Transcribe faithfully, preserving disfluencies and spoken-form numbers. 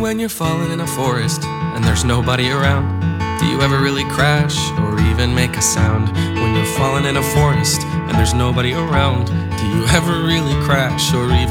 when you're falling in a forest and there's nobody around? Do you ever really crash or even make a sound? When you're falling in a forest and there's nobody around, do you ever really crash or even